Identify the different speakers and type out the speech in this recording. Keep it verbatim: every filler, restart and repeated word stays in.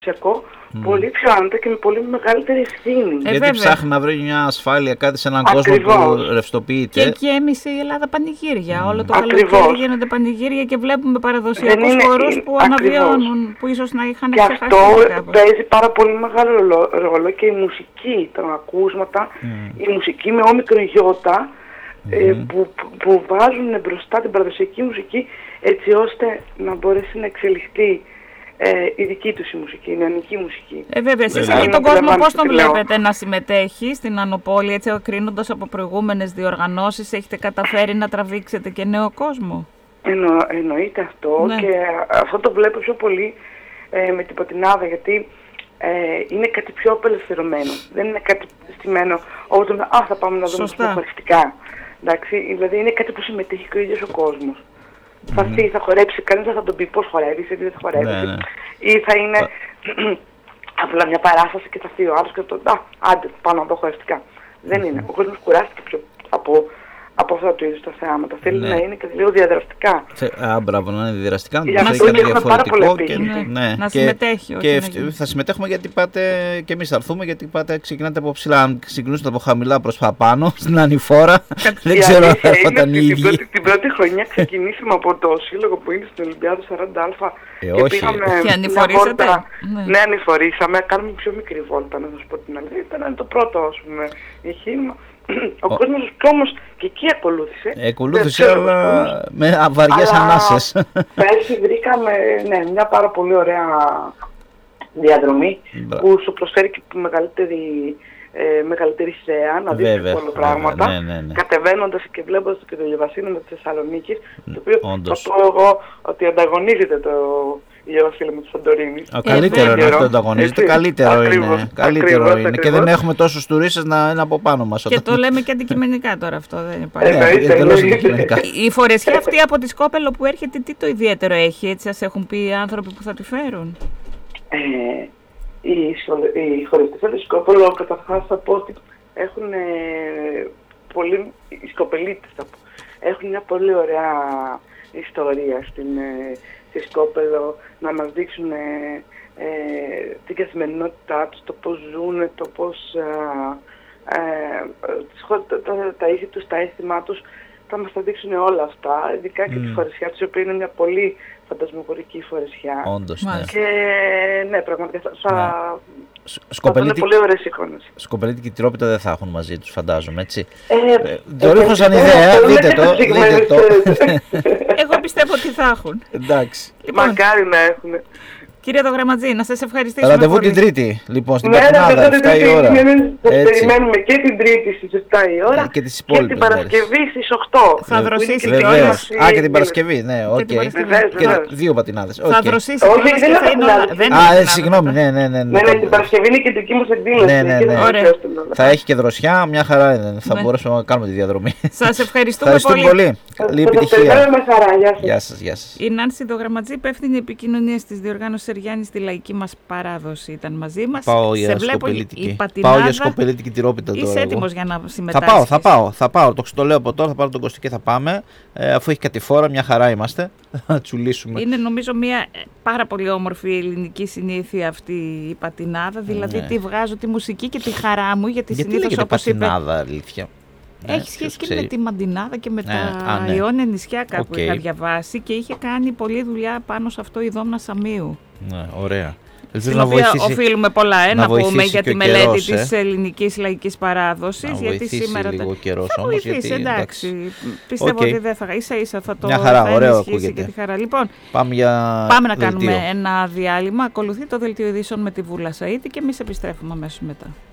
Speaker 1: Mm. πολύ πιο άνετα και με πολύ μεγαλύτερη ευθύνη.
Speaker 2: Ε, Γιατί ψάχνει να βρει μια ασφάλεια, κάτι σε έναν Ακριβώς. κόσμο που ρευστοποιείται.
Speaker 3: Και γέμισε η Ελλάδα πανηγύρια. Mm. Όλο το καλοκαίρι γίνονται πανηγύρια και βλέπουμε παραδοσιακούς χορούς που Ακριβώς. αναβιώνουν, που ίσως να είχαν
Speaker 1: ξεχάσει. Και αυτό παίζει πάρα πολύ μεγάλο ρόλο και η μουσική, τα ακούσματα, mm. η μουσική με όμικρο γιώτα, mm. ε, που, που βάζουν μπροστά την παραδοσιακή μουσική έτσι ώστε να μπορέσει να εξελιχθεί Ε, η δική τους η μουσική, η νεανική μουσική.
Speaker 3: Ε, βέβαια, εσείς εκεί τον κόσμο πώς τον βλέπετε να συμμετέχει στην Ανοπόλη, έτσι κρίνοντας από προηγούμενες διοργανώσεις, έχετε καταφέρει να τραβήξετε και νέο κόσμο?
Speaker 1: Εννο, εννοείται αυτό ναι. και αυτό το βλέπω πιο πολύ ε, με την Ποτεινάδα, γιατί ε, είναι κάτι πιο απελευθερωμένο. Δεν είναι κάτι στημένο όπως το «Α, θα πάμε να δούμε χωριστικά». Εντάξει, δηλαδή είναι κάτι που συμμετέχει και ο ίδιος ο κόσμος. Mm. Θα έρθει, θα χορέψει, κανείς δεν θα τον πει πώς χορεύεις, γιατί δεν θα χορεύεις. Ναι, ναι. Ή θα είναι απλά μια παράσταση και θα έρθει ο άλλος και θα το «Α, άντε, πάνω να δω χορευτικά». Δεν mm. είναι. Ο κόσμος κουράστηκε πιο από, από αυτά του είδους τα θεάματα. Θέλει ναι. να είναι και λίγο διαδραστικά.
Speaker 2: Α, μπράβο, να είναι διαδραστικά, να
Speaker 1: το
Speaker 2: φέρει κάτι διαφορετικό. Και,
Speaker 3: ναι, ναι, να και, συμμετέχει.
Speaker 2: Και ευ, θα συμμετέχουμε γιατί πάτε, και εμείς θα έρθουμε, γιατί πάτε, ξεκινάτε από ψηλά. Αν συγκινούσατε από χαμηλά προς πάνω, στην ανηφόρα. Δεν ξέρω αν θα ήταν οι ίδιοι.
Speaker 1: Την πρώτη χρονιά ξεκινήσαμε από το σύλλογο που είναι στην Ολυμπιάδα σαράντα Α.
Speaker 2: Ε, όχι.
Speaker 3: Και ανηφορήσατε.
Speaker 1: Ναι, ανηφορήσαμε. Κάνουμε πιο μικρή βόλτα, να σας πω την αλήθεια. Ήταν το πρώτο, ας πούμε, εγχείρημα. Ο oh. κόσμος όμως και εκεί ακολούθησε.
Speaker 2: Ακολούθησε, αλλά με βαριές ανάσες.
Speaker 1: Πέρσι βρήκαμε ναι, μια πάρα πολύ ωραία διαδρομή Μπρα. που σου προσφέρει και μεγαλύτερη, ε, μεγαλύτερη θέα, να δεις πολλά πράγματα.
Speaker 2: Ναι, ναι, ναι.
Speaker 1: Κατεβαίνοντας και βλέποντας το Κυριλιοβασίλειο της Θεσσαλονίκης, το οποίο Όντως. θα πω εγώ ότι ανταγωνίζεται το Ηλιοβασίλειο με τη Σαντορίνη.
Speaker 2: Ο καλύτερο είναι αυτό, ανταγωνίζεται. Καλύτερο
Speaker 1: ακριβώς,
Speaker 2: είναι. Καλύτερο
Speaker 1: ακριβώς,
Speaker 2: είναι.
Speaker 1: ακριβώς.
Speaker 2: Και δεν έχουμε τόσους τουρίστες να είναι από πάνω μας.
Speaker 3: Και το λέμε και αντικειμενικά τώρα αυτό, δεν υπάρχει.
Speaker 1: Ε,
Speaker 3: η φορεσιά αυτή από τη Σκόπελο που έρχεται, τι το ιδιαίτερο έχει, έτσι σας έχουν πει οι άνθρωποι που θα τη φέρουν?
Speaker 1: Ε, οι οι χωριστές από τη Σκόπελο, καταρχάς θα πω ότι έχουν ε, πολύ, οι Σκοπελίτες έχουν μια πολύ ωραία ιστορία στην ε, στη Σκόπελο, να μας δείξουν ε, ε, την καθημερινότητά τους, το πώς ζουν, το πώς ε, ε, τα, τα, τα ήθη τους, τα αίσθημά τους, θα μας τα δείξουν όλα αυτά, ειδικά και mm. τη φορεσιά τους, η οποία είναι μια πολύ φαντασμογορική φορεσιά.
Speaker 2: Όντως, ναι.
Speaker 1: Και ναι, πραγματικά θα...
Speaker 2: Ναι.
Speaker 1: Σκοπελίτη... Θα είναι πολύ ωραίες εικόνες.
Speaker 2: Σκοπελίτη και Τυρόπιτα δεν θα έχουν μαζί τους, φαντάζομαι, έτσι.
Speaker 1: Ε,
Speaker 2: το ρίχνω σαν ιδέα, δείτε το, δείτε το.
Speaker 3: Εγώ πιστεύω ότι θα έχουν.
Speaker 2: Εντάξει.
Speaker 1: Λοιπόν, μακάρι να έχουν.
Speaker 3: Κύριε Δογραμματζή, να σας ευχαριστήσουμε.
Speaker 2: Ραντεβού την Τρίτη, λοιπόν, στην Πατινάδα, επτά η ώρα.
Speaker 1: Θα περιμένουμε και την Τρίτη στις επτά η ώρα
Speaker 2: και, τις
Speaker 1: και την Παρασκευή στις οκτώ.
Speaker 3: Θα δροσίσετε
Speaker 2: κιόλας. Α, και την Παρασκευή, ναι, οκ.
Speaker 1: Και
Speaker 2: δύο πατινάδες.
Speaker 3: Θα δροσίσετε κιόλας και θα είναι όλα.
Speaker 2: Α, συγγνώμη, ναι, ναι, ναι.
Speaker 1: Ναι, την Παρασκευή είναι και δική μας εκδήλωση.
Speaker 2: Ναι, ναι, ναι. Θα έχει και δροσιά, μια χαρά, θα μπορέσουμε να κάνουμε τη διαδρομή.
Speaker 3: Σας ευχαριστούμε πολύ.
Speaker 2: Καλή επιτυχία.
Speaker 1: Γεια
Speaker 2: σας, γεια σας.
Speaker 3: Η Νάνση Δογραμματζή, υπεύθυνη επικοινωνίας της διοργάνωσης Σεργιάννη στη λαϊκή μας παράδοση, ήταν μαζί μας.
Speaker 2: Πάω για σκοπελίτικη. Πάω για σκοπελίτικη Τυρόπιτα τώρα.
Speaker 3: Είσαι έτοιμος για να συμμετάσχεις?
Speaker 2: Θα πάω, θα πάω, θα πάω. Το, το λέω από τώρα, θα πάρω τον Κωστή και θα πάμε. Ε, αφού έχει κατηφόρα, μια χαρά είμαστε. Θα τσουλήσουμε.
Speaker 3: Είναι νομίζω μια πάρα πολύ όμορφη ελληνική συνήθεια αυτή η πατινάδα. Δηλαδή
Speaker 2: ναι.
Speaker 3: τη βγάζω τη μουσική και τη χαρά μου, γιατί,
Speaker 2: γιατί
Speaker 3: συνήθως όπως είπε...
Speaker 2: πατινάδα, αλήθεια.
Speaker 3: Έχει ναι, σχέση και ξέρει. με τη Μαντινάδα και με
Speaker 2: ναι,
Speaker 3: τα
Speaker 2: α, ναι.
Speaker 3: Ιόνια νησιά κάπου
Speaker 2: okay.
Speaker 3: είχα διαβάσει και είχε κάνει πολλή δουλειά πάνω σε αυτό η Δόμνα Σαμίου.
Speaker 2: Ναι, ωραία.
Speaker 3: Στην οποία βοηθήσει, οφείλουμε πολλά, ε, να, να πούμε για τη μελέτη
Speaker 2: καιρός,
Speaker 3: της
Speaker 2: ε.
Speaker 3: ελληνικής λαϊκής παράδοσης.
Speaker 2: Να
Speaker 3: γιατί σήμερα
Speaker 2: λίγο
Speaker 3: τα...
Speaker 2: καιρός
Speaker 3: θα
Speaker 2: όμως,
Speaker 3: βοηθήσει,
Speaker 2: γιατί,
Speaker 3: εντάξει.
Speaker 2: εντάξει.
Speaker 3: Πιστεύω
Speaker 2: okay.
Speaker 3: ότι δεν θα ίσα ίσα θα το
Speaker 2: μια χαρά,
Speaker 3: θα
Speaker 2: ωραίο
Speaker 3: ενισχύσει και τη χαρά. Λοιπόν,
Speaker 2: πάμε, για
Speaker 3: πάμε να
Speaker 2: δελτίο.
Speaker 3: κάνουμε ένα διάλειμμα. Ακολουθεί το δελτίο ειδήσεων με τη Βούλα Σαΐτη και εμείς επιστρέφουμε αμέσως μετά.